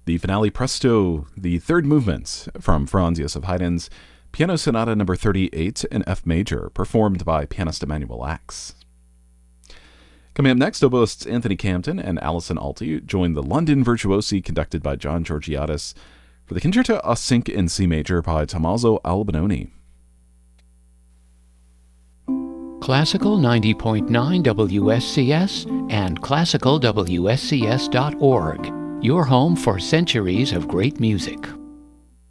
The finale Presto, the third movement from Franz Josef Haydn's Piano Sonata No. 38 in F major, performed by pianist Emanuel Ax. Coming up next, oboists Anthony Campton and Alison Alty join the London Virtuosi conducted by John Georgiadis for the Concerto a 5 in C major by Tommaso Albinoni. Classical 90.9 WSCS and classicalwscs.org. Your home for centuries of great music.